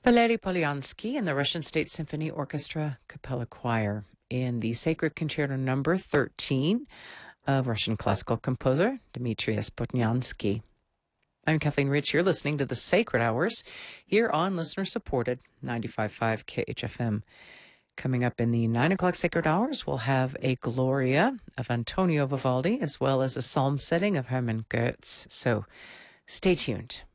Valery Polyansky and the Russian State Symphony Orchestra Capella Choir in the Sacred Concerto number 13 of Russian classical composer Dmitri Sputnyansky. I'm Kathleen Rich. You're listening to the Sacred Hours here on listener-supported 95.5 KHFM. Coming up in the 9 o'clock Sacred Hours, we'll have a Gloria of Antonio Vivaldi, as well as a psalm setting of Hermann Goetz. So stay tuned.